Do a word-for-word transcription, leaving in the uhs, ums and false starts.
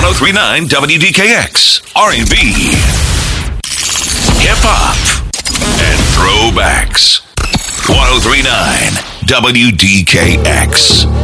oh three point nine W D K X, R and B, hip-hop, and throwbacks. one oh three point nine W D K X.